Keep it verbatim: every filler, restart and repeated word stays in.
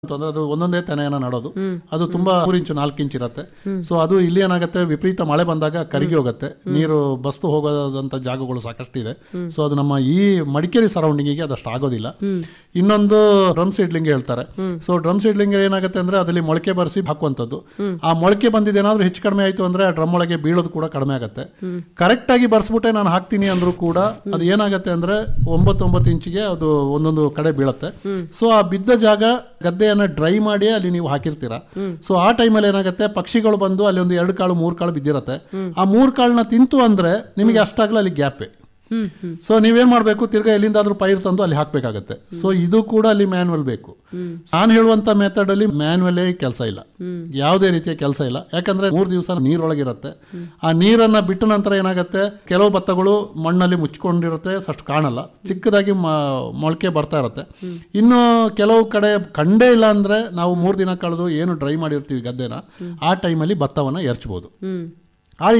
ಅಂತಂದ್ರೆ ಅದು ಒಂದೊಂದೇ ತೆನೆಯನ್ನ ನಡೋದು. ಅದು ತುಂಬಾ ಮೂರು ಇಂಚು ನಾಲ್ಕು ಇಂಚ್ ಇರುತ್ತೆ. ಸೊ ಅದು ಇಲ್ಲಿ ಏನಾಗುತ್ತೆ, ವಿಪರೀತ ಮಳೆ ಬಂದಾಗ ಕರಗಿ ಹೋಗುತ್ತೆ, ನೀರು ಬಸ್ತು ಹೋಗೋದಂತ ಜಾಗಗಳು ಸಾಕಷ್ಟಿದೆ. ಸೊ ಅದು ನಮ್ಮ ಈ ಮಡಿಕೇರಿ ಸರೌಂಡಿಂಗಿಗೆ ಅದಷ್ಟು ಆಗೋದಿಲ್ಲ. ಇನ್ನೊಂದು ಡ್ರಮ್ ಸೀಡ್ಲಿಂಗ್ ಹೇಳ್ತಾರೆ. ಸೊ ಡ್ರಮ್ ಸೀಡ್ಲಿಂಗ್ ಏನಾಗುತ್ತೆ ಅಂದ್ರೆ ಅದರಲ್ಲಿ ಮೊಳಕೆ ಬರೆಸಿ ಹಾಕುವಂಥದ್ದು. ಆ ಮೊಳಕೆ ಬಂದಿದ್ದು ಏನಾದ್ರೂ ಹೆಚ್ಚು ಕಡಿಮೆ ಆಯ್ತು ಅಂದ್ರೆ ಆ ಡ್ರಮ್ ಒಳಗೆ ಬೀಳೋದು ಕೂಡ ಕಡಿಮೆ ಆಗುತ್ತೆ. ಕರೆಕ್ಟ್ ಆಗಿ ಬರ್ಸ್ಬಿಟ್ಟೆ ನಾನು ಹಾಕ್ತೀನಿ ಅಂದ್ರೂ ಕೂಡ ಅದು ಏನಾಗುತ್ತೆ ಅಂದ್ರೆ ಒಂಬತ್ತೊಂಬತ್ತು ಇಂಚಿಗೆ ಅದು ಒಂದೊಂದು ಕಡೆ ಬೀಳುತ್ತೆ. ಸೊ ಆ ಬಿದ್ದ ಜಾಗ ಗದ್ದೆಯನ್ನ ಡ್ರೈ ಮಾಡಿ ಅಲ್ಲಿ ನೀವು ಹಾಕಿರ್ತೀರಾ. ಸೊ ಆ ಟೈಮಲ್ಲಿ ಏನಾಗುತ್ತೆ, ಪಕ್ಷಿಗಳು ಬಂದು ಅಲ್ಲಿ ಒಂದು ಎರಡು ಕಾಳು ಮೂರು ಕಾಳು ಬಿದ್ದಿರತ್ತೆ. ಆ ಮೂರು ಕಾಳನ್ನ ತಿಂತು ಅಂದ್ರೆ ನಿಮಗೆ ಅಷ್ಟಾಗ್ಲೂ ಅಲ್ಲಿ ಗ್ಯಾಪೆ. ಸೊ ನೀವೇನ್ ಮಾಡ್ಬೇಕು, ತಿರ್ಗಾ ಎಲ್ಲಿಂದಾದ್ರೂ ಪೈರ್ ತಂದು ಅಲ್ಲಿ ಹಾಕ್ಬೇಕಾಗತ್ತೆ. ಸೊ ಇದು ಕೂಡ ಅಲ್ಲಿ ಮ್ಯಾನ್ಯಲ್ ಬೇಕು. ನಾನು ಹೇಳುವಂತ ಮೆಥಡ್ ಅಲ್ಲಿ ಮ್ಯಾನ್ಯಲೇ ಕೆಲಸ ಇಲ್ಲ, ಯಾವುದೇ ರೀತಿಯ ಕೆಲಸ ಇಲ್ಲ. ಯಾಕಂದ್ರೆ ಮೂರ್ ದಿವಸ ನೀರೊಳಗಿರುತ್ತೆ. ಆ ನೀರನ್ನ ಬಿಟ್ಟ ನಂತರ ಏನಾಗುತ್ತೆ, ಕೆಲವು ಭತ್ತಗಳು ಮಣ್ಣಲ್ಲಿ ಮುಚ್ಕೊಂಡಿರುತ್ತೆ, ಅಷ್ಟು ಕಾಣಲ್ಲ, ಚಿಕ್ಕದಾಗಿ ಮೊಳಕೆ ಬರ್ತಾ ಇರುತ್ತೆ. ಇನ್ನು ಕೆಲವು ಕಡೆ ಕಂಡೇ ಇಲ್ಲ ಅಂದ್ರೆ ನಾವು ಮೂರ್ ದಿನ ಕಳೆದು ಏನು ಡ್ರೈ ಮಾಡಿರ್ತೀವಿ ಗದ್ದೆನ, ಆ ಟೈಮಲ್ಲಿ ಭತ್ತವನ್ನ ಎರ್ಚ್ಬೋದು.